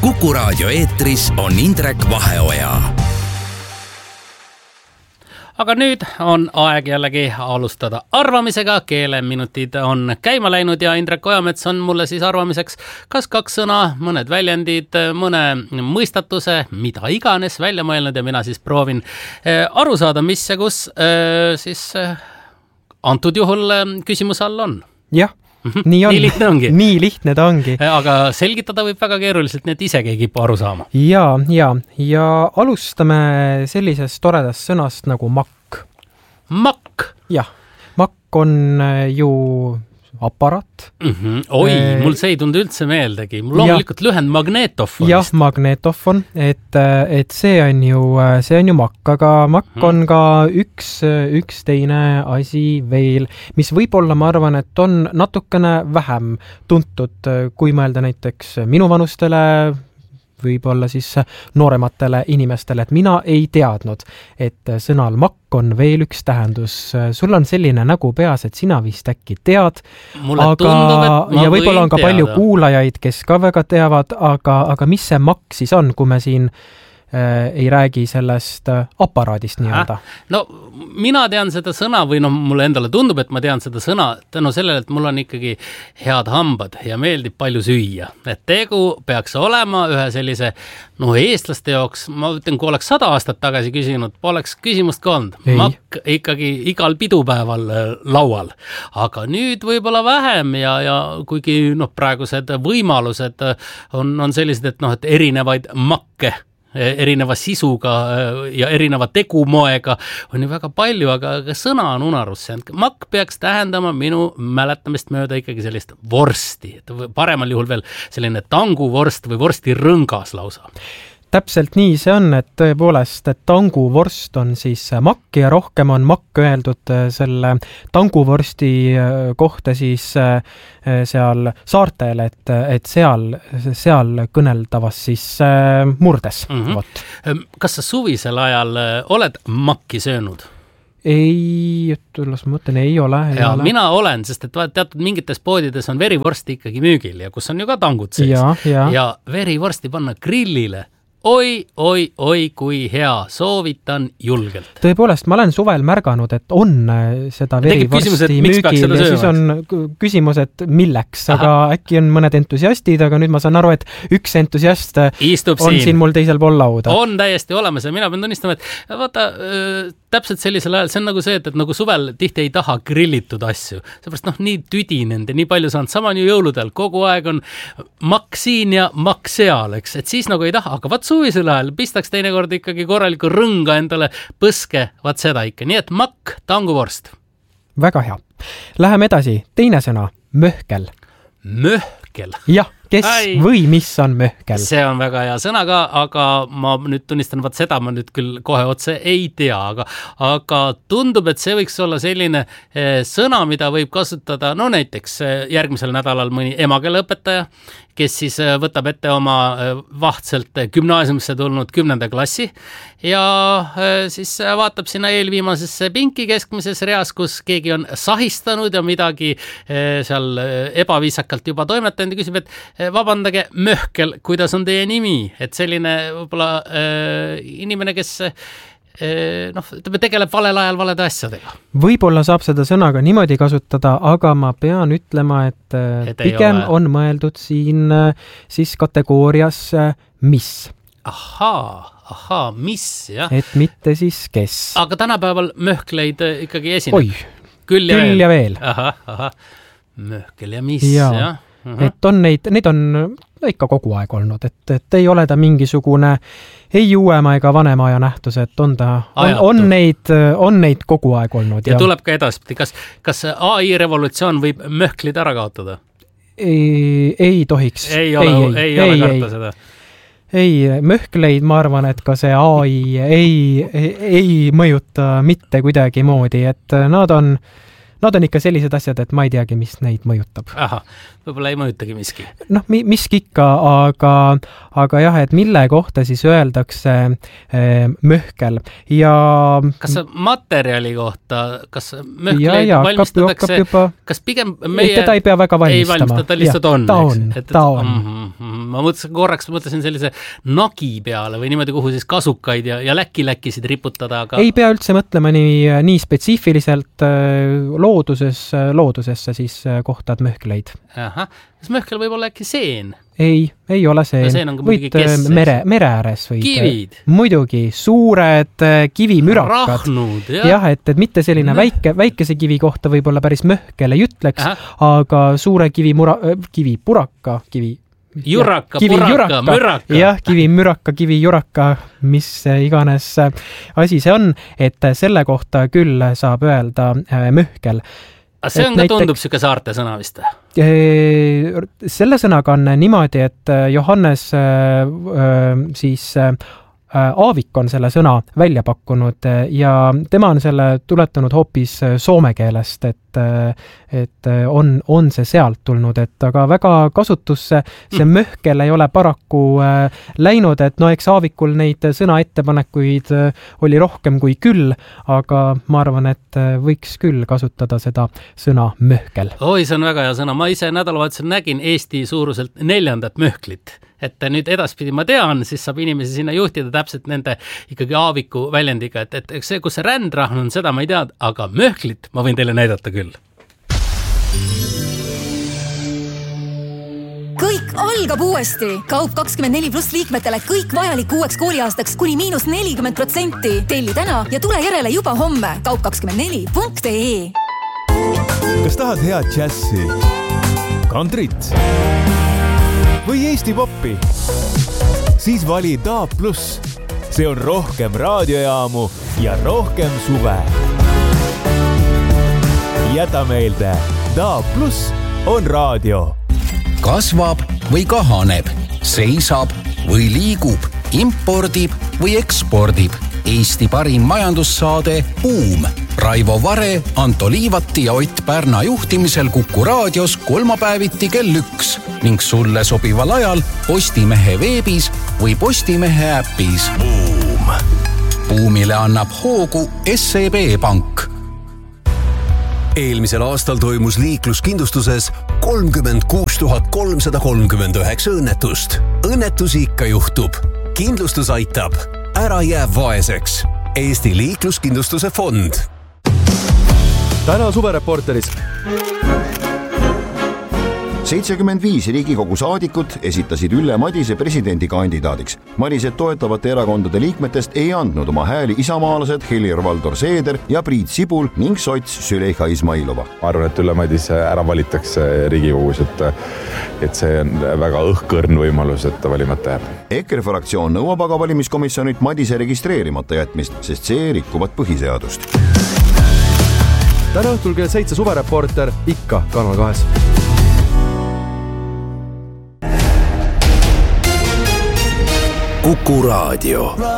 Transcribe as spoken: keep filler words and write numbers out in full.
Kuku Raadio eetris on Indrek Vaheoja. Aga nüüd on aeg jällegi alustada arvamisega. Keeleminutid on käima läinud ja Indrek Ojamets on mulle siis arvamiseks kas kaks sõna, mõned väljendid, mõne mõistatuse, mida iganes välja mõelnud ja mina siis proovin aru saada, mis ja kus siis antud juhul küsimus all on. Jah. Nii, on. nii lihtne ongi. Nii lihtne ta ongi. Aga selgitada võib väga keeruliselt, nii et isegi ei kipu aru saama. Ja, ja, ja alustame sellisest toredast sõnast nagu makk. Makk? Jah, makk on ju aparaat. Mm-hmm. Oi, e... mul see ei tundu üldse meeldegi. Mul loomulikult lühend magneetofon. Jah, magneetofon, et, et see on ju, see on ju makk, aga makk mm-hmm. on ka üks, üks teine asi veel, mis võib-olla ma arvan, et on natukene vähem tuntud, kui mõelda näiteks minu vanustele, võib-olla siis noorematele inimestele, et mina ei teadnud, et sõnal makk on veel üks tähendus. Sul on selline nägu peas, et sina vist äkki tead, mulle aga, tundub, et ma ja võib-olla on ka teada. palju kuulajaid, kes ka väga teavad, aga, aga mis see makk siis on, kui me siin äh, ei räägi sellest äh, aparaadist nii-öelda? No mina tean seda sõna või no mulle endale tundub, et ma tean seda sõna tänu sellele, et mul on ikkagi head hambad ja meeldib palju süüa. Et tegu peaks olema ühe sellise, no eestlaste jaoks, ma ütlen, kui oleks sada aastat tagasi küsinud, poleks küsimust ka olnud. Makk ikkagi igal pidupäeval laual. Aga nüüd võib-olla vähem ja, ja kuigi noh, praegused võimalused on, on sellised, et noh, et erinevaid makke erineva sisuga ja erineva tegumoega on ju väga palju, aga sõna on unarusse. Makk peaks tähendama minu mäletamist mööda ikkagi sellist vorsti. Paremal juhul veel selline tanguvorst või vorsti rõngas lausa. Täpselt nii see on, et tõepoolest, et tanguvorst on siis makk ja rohkem on makk öeldud selle tanguvorsti kohta siis seal saartel, et, et seal, seal kõneldavas siis murdes. Mm-hmm. Kas sa suvisel ajal oled makki söönud? Ei, tulles mõtlen, ei ole. Ei ja ole. Mina olen, sest et teatud mingites poodides on verivorsti ikkagi müügil ja kus on ju ka tangud sees. Ja, ja. ja verivorsti panna grillile. Oi, oi, oi, kui hea. Soovitan julgelt. Tõepoolest, ma olen suvel märganud, et on seda verivorsti müügil ja siis on küsimus, et milleks, Aha. aga äkki on mõned entusiastid, aga nüüd ma saan aru, et üks entusiast Istub on siin. siin mul teisel pool lauda. On täiesti olemas ja mina pean tunnistama, et vaata, täpselt sellisel ajal, see on nagu see, et, et nagu suvel tihti ei taha grillitud asju. Seepärast noh, nii tüdinend ja nii palju saanud, sama ju jõuludel, kogu aeg on makk siin ja makk seal, eks, et siis nagu ei taha, aga vaat suvisel ajal pistaks teinekord ikkagi korraliku rõnga endale põske, vaat seda ikka. Nii et makk, tanguvorst. Väga hea. Läheme edasi. Teine sõna, möhkel. Möhkel? Jah, kes Ai. Või mis on möhkel? See on väga hea sõna ka, aga ma nüüd tunnistan, vaat seda ma nüüd küll kohe otse ei tea, aga, aga tundub, et see võiks olla selline eh, sõna, mida võib kasutada, no näiteks eh, järgmisel nädalal mõni emakeeleõpetaja, kes siis võtab ette oma vahtselt gümnaasiumisse tulnud kümnenda klassi ja siis vaatab sinna eelviimasesse pinki keskmises reas, kus keegi on sahistanud ja midagi seal ebaviisakalt juba toimetanud ja küsib, et vabandage, möhkel, kuidas on teie nimi? Et selline võib-olla äh, inimene, kes noh, tegeleb valel ajal valede asjadega. Võib-olla saab seda sõnaga niimoodi kasutada, aga ma pean ütlema, et, et pigem on mõeldud siin siis kategoorias mis. Ahaa, ahaa, mis, jah. Et mitte siis kes. Aga tänapäeval möhkleid ikkagi esineb. Oi, küll ja veel. Ja veel. Aha, aha, möhkel ja mis, ja. jah. Uh-huh. Et on neid, neid on ikka kogu aeg olnud, et, et ei ole ta mingisugune ei uuema ega vanema aja nähtus, et on ta, on, on, neid, on neid kogu aeg olnud. Ja, ja tuleb ka edaspidi. Kas, kas A I revolutsioon võib möhklid ära kaotada? Ei, ei tohiks. Ei ole, ei, ei, ei, ei ole karta seda. Ei, möhkleid ma arvan, et ka see A I ei, ei, ei mõjuta mitte kuidagi moodi, et nad on Nad on ikka sellised asjad, et ma ei teagi, mis neid mõjutab. Aha, võib-olla ei mõjutagi miski. Noh, miski ikka, aga, aga jah, et mille kohta siis öeldakse möhkel ja kas materjali kohta, kas möhkleid ja, ja, valmistatakse, juba... kas pigem meie teda ei pea väga valmistama. Ei valmista, ta lihtsalt ja, on. Ta on, et, ta on. Mm-hmm. Ma mõtlesin korraks, mõtlesin sellise nagi peale või niimoodi, kuhu siis kasukaid ja, ja läki-läkisid riputada, aga... Ei pea üldse mõtlema nii, nii spetsiifiliselt looduses, loodusesse siis kohtad möhkleid. Aha. Kas möhkel võib olla äkki seen? Ei, ei ole seen. seen on võid mere, mere ääres võid. Kivid? Muidugi, suured kivimürakad. Rahnud, jah. jah, et, et mitte selline no. väike, väikese kivi kohta võib-olla päris möhkel ei ütleks, Aha. aga suure kivimura, kivi puraka, kivi Juraka, kivi puraka, juraka, müraka. jah, kivi müraka, kivi juraka, mis iganes asi see on, et selle kohta küll saab öelda möhkel. See on et ka näiteks, tundub siuke saarte sõna vist? Selle sõnaga on niimoodi, et Johannes siis Aavik on selle sõna välja pakkunud ja tema on selle tuletanud hoopis soome keelest, et, et on, on see sealt tulnud, et aga väga kasutusse see möhkel ei ole paraku läinud, et no eks Aavikul neid sõna ettepanekuid oli rohkem kui küll, aga ma arvan, et võiks küll kasutada seda sõna möhkel. Oi, see on väga hea sõna. Ma ise nädalavahetusel nägin Eesti suuruselt neljandat möhklit. Et nüüd edaspidi ma tean, siis saab inimesi sinna juhtida täpselt nende ikkagi Aaviku väljendiga, et, et see, kus see rändrahn on, seda ma ei tea, aga möhklit ma võin teile näidata küll. Kõik algab uuesti. Kaup kakskümmend neli pluss liikmetele kõik vajalik uueks kooliaastaks kuni miinus nelikümmend protsenti. Telli täna ja tule järele juba homme. kaup kakskümmend neli punkt ee. Kas tahad head džässi, kantrit või Eesti poppi? Siis vali D A B plus. See on rohkem raadiojaamu ja rohkem suve. Jäta meelde, D A B plus on raadio. Kasvab või kahaneb, seisab või liigub, impordib või ekspordib. Eesti parim majandussaade Buum. Raivo Vare, Anto Liivati ja Ott Pärna juhtimisel Kuku raadios kolmapäeviti kell üks ning sulle sobival ajal Postimehe veebis või Postimehe äpis. Buum. Buumile annab hoogu S E B Pank. Eelmisel aastal toimus liikluskindlustuses kolmkümmend kuus tuhat kolmsada kolmkümmend üheksa õnnetust. Õnnetusi ikka juhtub. Kindlustus aitab. Ära jää vaeseks. Eesti liikluskindlustuse fond. Täna suvereporteris. seitsekümmend viis Riigikogu saadikut esitasid Ülle Madise presidendikandidaadiks. Madiset toetavate erakondade liikmetest ei andnud oma hääli isamaalased Helir-Valdor Seeder ja Priit Sibul ning sots Süleyxa Izmailova. Arvan, et Ülle Madise ära valittakse Riigikogus, et, et see on väga õhkõrn võimalus, et ta valimata jääb. EKRE fraktsioon nõuab aga valimiskomisjonilt Madise registreerimata jätmist, sest see rikkuvad põhiseadust. Täna õhtul kell seitse suvereporter ikka Kanal kahes. Kuku raadio.